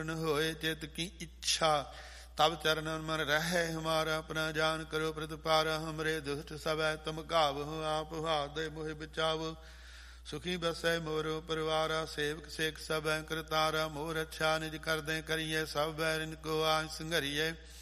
पूर्ण होए चित की इच्छा, तब चरणन मन रहे हमारा। अपना जान करो प्रतिपारा, हमरे दुष्ट सब तुम गावो। आप हादे मोहि बचावो, सुखी बसै मोरो परिवारा। सेवक सेक सब करतारा, मोर अच्छा निज कर दें करिए। सब बैरिन को आज संघरिए,